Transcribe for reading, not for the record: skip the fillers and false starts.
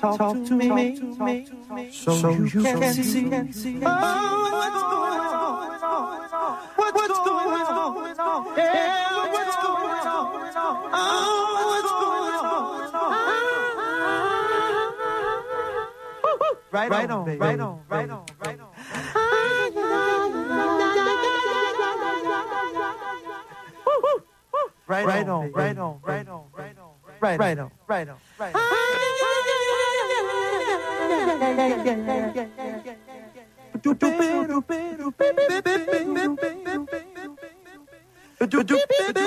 Talk to me. So you can see. What's going on? What's going on? Yeah, what's going on? What's going on? Right on, baby. Right on. Right on.